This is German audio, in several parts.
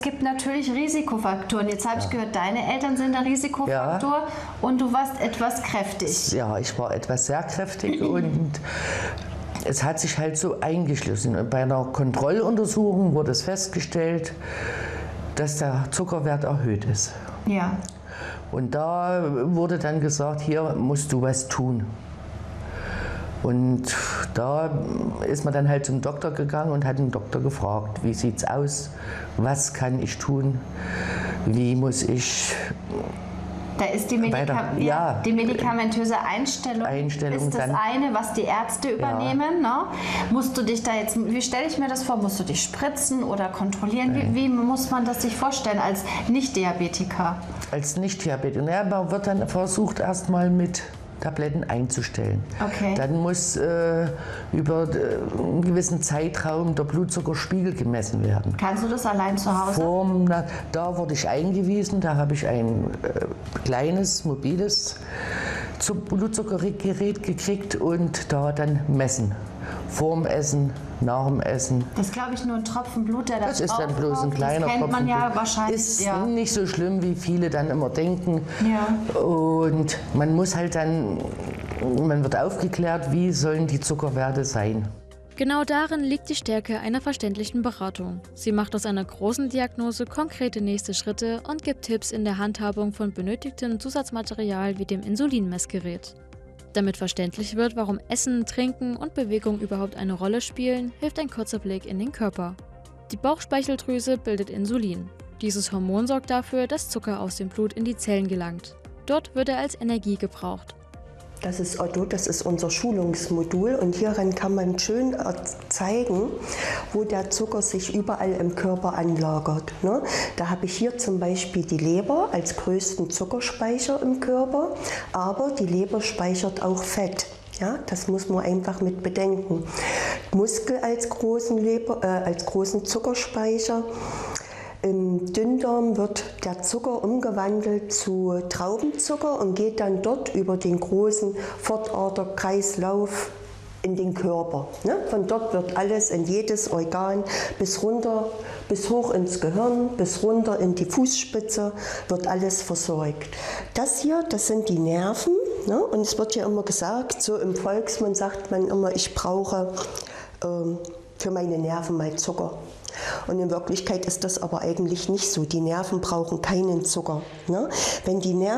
Es gibt natürlich Risikofaktoren. Jetzt habe ich gehört, deine Eltern sind ein Risikofaktor und du warst etwas kräftig. Ja, ich war etwas sehr kräftig und es hat sich halt so eingeschlossen. Und bei einer Kontrolluntersuchung wurde es festgestellt, dass der Zuckerwert erhöht ist. Ja. Und da wurde dann gesagt, hier musst du was tun. Und da ist man dann halt zum Doktor gegangen und hat den Doktor gefragt, wie sieht es aus, was kann ich tun, wie muss ich Da ist die, die medikamentöse Einstellung ist das eine, was die Ärzte übernehmen. Ne? Musst du dich da jetzt, wie stelle ich mir das vor, musst du dich spritzen oder kontrollieren? Wie muss man das sich vorstellen als Nicht-Diabetiker? Als Nicht-Diabetiker, ja, man wird dann versucht erstmal mit Tabletten einzustellen. Okay. Dann muss über einen gewissen Zeitraum der Blutzuckerspiegel gemessen werden. Kannst du das allein zu Hause? Da wurde ich eingewiesen, da habe ich ein kleines, mobiles Blutzuckergerät gekriegt und da dann messen. Vorm Essen, nach dem Essen. Das ist, glaube ich, nur ein Tropfen Blut, der das ist dann bloß ein kleiner Tropfen. Das kennt man ja wahrscheinlich. Ist nicht so schlimm, wie viele dann immer denken. Ja. Und man muss halt dann, man wird aufgeklärt, wie sollen die Zuckerwerte sein. Genau darin liegt die Stärke einer verständlichen Beratung. Sie macht aus einer großen Diagnose konkrete nächste Schritte und gibt Tipps in der Handhabung von benötigtem Zusatzmaterial wie dem Insulinmessgerät. Damit verständlich wird, warum Essen, Trinken und Bewegung überhaupt eine Rolle spielen, hilft ein kurzer Blick in den Körper. Die Bauchspeicheldrüse bildet Insulin. Dieses Hormon sorgt dafür, dass Zucker aus dem Blut in die Zellen gelangt. Dort wird er als Energie gebraucht. Das ist Otto, das ist unser Schulungsmodul und hieran kann man schön zeigen, wo der Zucker sich überall im Körper anlagert. Ne? Da habe ich hier zum Beispiel die Leber als größten Zuckerspeicher im Körper, aber die Leber speichert auch Fett. Ja, das muss man einfach mit bedenken. Muskel als großen Zuckerspeicher. Im Dünndarm wird der Zucker umgewandelt zu Traubenzucker und geht dann dort über den großen Fortaderkreislauf in den Körper. Ne? Von dort wird alles in jedes Organ bis hoch ins Gehirn, bis runter in die Fußspitze, wird alles versorgt. Das hier, das sind die Nerven. Ne? Und es wird ja immer gesagt, so im Volksmund sagt man immer, ich brauche für meine Nerven mal Zucker. Und in Wirklichkeit ist das aber eigentlich nicht so. Die Nerven brauchen keinen Zucker. Ne? Wenn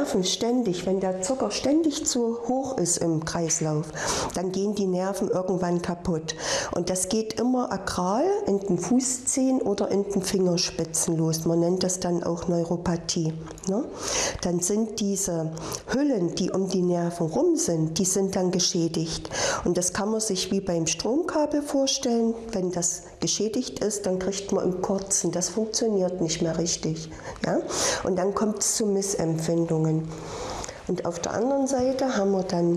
der Zucker ständig zu hoch ist im Kreislauf, dann gehen die Nerven irgendwann kaputt. Und das geht immer akral in den Fußzehen oder in den Fingerspitzen los. Man nennt das dann auch Neuropathie. Ne? Dann sind diese Hüllen, die um die Nerven rum sind, die sind dann geschädigt. Und das kann man sich wie beim Stromkabel vorstellen. Wenn das geschädigt ist, dann kriegt man im Kurzen. Das funktioniert nicht mehr richtig. Ja? Und dann kommt es zu Missempfindungen. Und auf der anderen Seite haben wir dann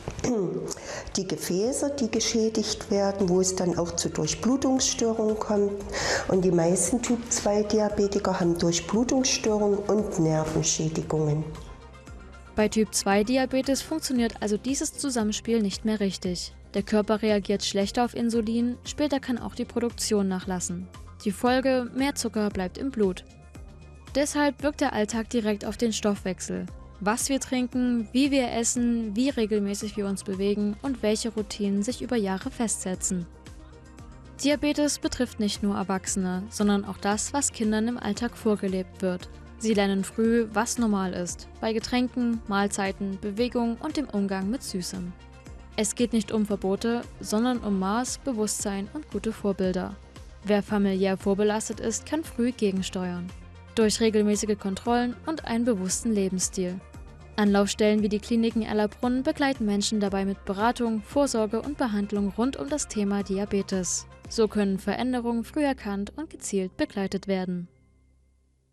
die Gefäße, die geschädigt werden, wo es dann auch zu Durchblutungsstörungen kommt. Und die meisten Typ-2-Diabetiker haben Durchblutungsstörungen und Nervenschädigungen. Bei Typ-2-Diabetes funktioniert also dieses Zusammenspiel nicht mehr richtig. Der Körper reagiert schlechter auf Insulin, später kann auch die Produktion nachlassen. Die Folge: mehr Zucker bleibt im Blut. Deshalb wirkt der Alltag direkt auf den Stoffwechsel. Was wir trinken, wie wir essen, wie regelmäßig wir uns bewegen und welche Routinen sich über Jahre festsetzen. Diabetes betrifft nicht nur Erwachsene, sondern auch das, was Kindern im Alltag vorgelebt wird. Sie lernen früh, was normal ist, bei Getränken, Mahlzeiten, Bewegung und dem Umgang mit Süßem. Es geht nicht um Verbote, sondern um Maß, Bewusstsein und gute Vorbilder. Wer familiär vorbelastet ist, kann früh gegensteuern. Durch regelmäßige Kontrollen und einen bewussten Lebensstil. Anlaufstellen wie die Kliniken Erlabrunn begleiten Menschen dabei mit Beratung, Vorsorge und Behandlung rund um das Thema Diabetes. So können Veränderungen früh erkannt und gezielt begleitet werden.